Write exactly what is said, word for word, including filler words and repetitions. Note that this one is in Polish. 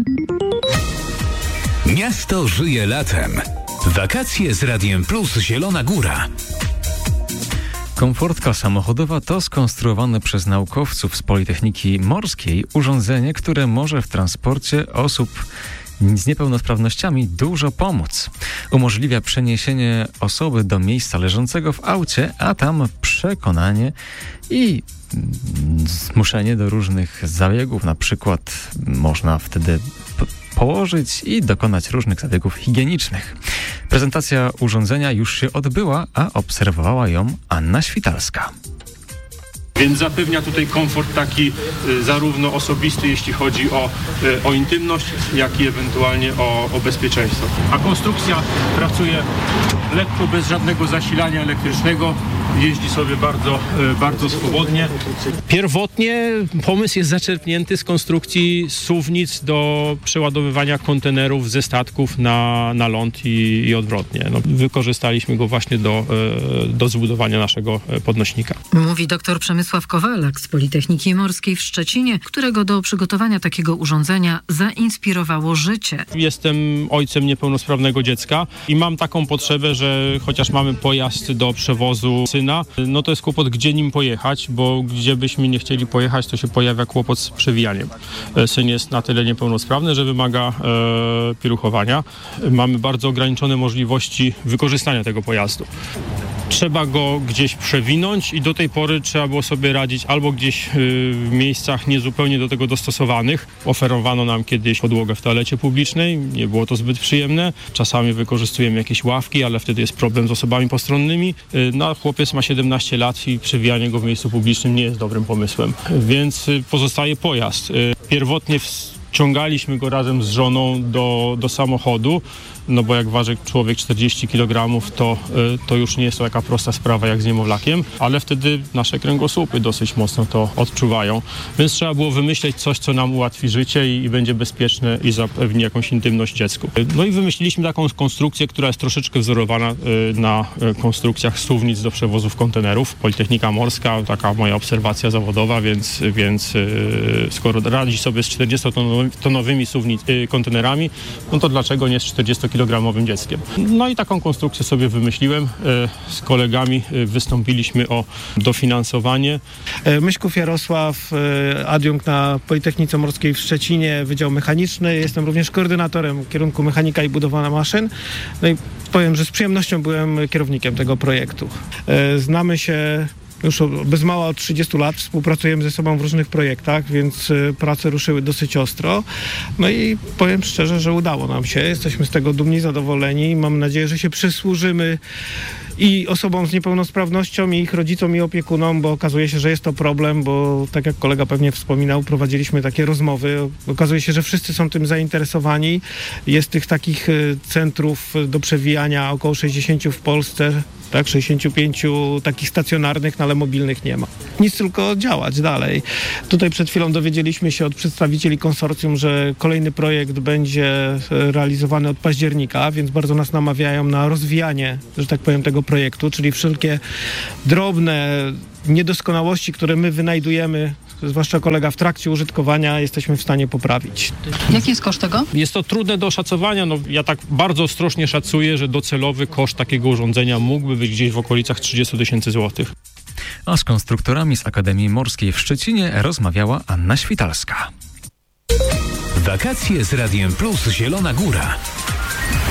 Miasto żyje latem. Wakacje z Radiem Plus Zielona Góra. Komfortka samochodowa to skonstruowane przez naukowców z Politechniki Morskiej urządzenie, które może w transporcie osób z niepełnosprawnościami dużo pomóc. Umożliwia przeniesienie osoby do miejsca leżącego w aucie, a tam przekonanie i zmuszenie do różnych zabiegów. Na przykład można wtedy położyć i dokonać różnych zabiegów higienicznych. Prezentacja urządzenia już się odbyła, a obserwowała ją Anna Świtalska. Więc zapewnia tutaj komfort taki y, zarówno osobisty, jeśli chodzi o, y, o intymność, jak i ewentualnie o, o bezpieczeństwo. A konstrukcja pracuje lekko, bez żadnego zasilania elektrycznego. Jeździ sobie bardzo, y, bardzo swobodnie. Pierwotnie pomysł jest zaczerpnięty z konstrukcji suwnic do przeładowywania kontenerów ze statków na, na ląd i, i odwrotnie. No, wykorzystaliśmy go właśnie do, y, do zbudowania naszego podnośnika. Mówi dr Przemysław Kowalak z Politechniki Morskiej w Szczecinie, którego do przygotowania takiego urządzenia zainspirowało życie. Jestem ojcem niepełnosprawnego dziecka i mam taką potrzebę, że chociaż mamy pojazd do przewozu syna, no to jest kłopot, gdzie nim pojechać, bo gdzie byśmy nie chcieli pojechać, to się pojawia kłopot z przewijaniem. Syn jest na tyle niepełnosprawny, że wymaga e, pieluchowania. Mamy bardzo ograniczone możliwości wykorzystania tego pojazdu. Trzeba go gdzieś przewinąć i do tej pory trzeba było sobie radzić albo gdzieś w miejscach niezupełnie do tego dostosowanych. Oferowano nam kiedyś podłogę w toalecie publicznej, nie było to zbyt przyjemne. Czasami wykorzystujemy jakieś ławki, ale wtedy jest problem z osobami postronnymi. No, chłopiec ma siedemnaście lat i przewijanie go w miejscu publicznym nie jest dobrym pomysłem, więc pozostaje pojazd. Pierwotnie wciągaliśmy go razem z żoną do, do samochodu, no bo jak waży człowiek czterdzieści kilogramów, to, to już nie jest to taka prosta sprawa jak z niemowlakiem, ale wtedy nasze kręgosłupy dosyć mocno to odczuwają. Więc trzeba było wymyśleć coś, co nam ułatwi życie i, i będzie bezpieczne i zapewni jakąś intymność dziecku. No i wymyśliliśmy taką konstrukcję, która jest troszeczkę wzorowana na konstrukcjach suwnic do przewozów kontenerów. Politechnika Morska, taka moja obserwacja zawodowa, więc, więc skoro radzi sobie z czterdziestotonowymi suwnic, kontenerami, no to dlaczego nie z czterdziestokilogramowym dzieckiem? No i taką konstrukcję sobie wymyśliłem. Z kolegami wystąpiliśmy o dofinansowanie. Myszków Jarosław, adiunkt na Politechnice Morskiej w Szczecinie, Wydział Mechaniczny. Jestem również koordynatorem kierunku mechanika i budowania maszyn. No i powiem, że z przyjemnością byłem kierownikiem tego projektu. Znamy się już bez mała od trzydziestu lat, współpracujemy ze sobą w różnych projektach, więc prace ruszyły dosyć ostro. No i powiem szczerze, że udało nam się. Jesteśmy z tego dumni, zadowoleni. Mam nadzieję, że się przysłużymy i osobom z niepełnosprawnością, i ich rodzicom, i opiekunom, bo okazuje się, że jest to problem, bo tak jak kolega pewnie wspominał, prowadziliśmy takie rozmowy. Okazuje się, że wszyscy są tym zainteresowani. Jest tych takich centrów do przewijania około sześćdziesięciu w Polsce, tak, sześćdziesięciu pięciu takich stacjonarnych, no ale mobilnych nie ma. Nic, tylko działać dalej. Tutaj przed chwilą dowiedzieliśmy się od przedstawicieli konsorcjum, że kolejny projekt będzie realizowany od października, więc bardzo nas namawiają na rozwijanie, że tak powiem, tego projektu, czyli wszelkie drobne niedoskonałości, które my wynajdujemy, zwłaszcza kolega, w trakcie użytkowania, jesteśmy w stanie poprawić. Jaki jest koszt tego? Jest to trudne do oszacowania. No, ja tak bardzo ostrożnie szacuję, że docelowy koszt takiego urządzenia mógłby być gdzieś w okolicach trzydziestu tysięcy złotych. A z konstruktorami z Akademii Morskiej w Szczecinie rozmawiała Anna Świtalska. Wakacje z Radiem Plus Zielona Góra.